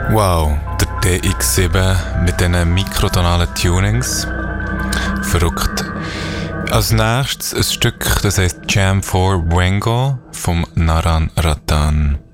Wow, der DX7 mit diesen mikrotonalen Tunings. Verrückt. Als nächstes ein Stück, das heisst Jam for Wengo vom Naran Ratan.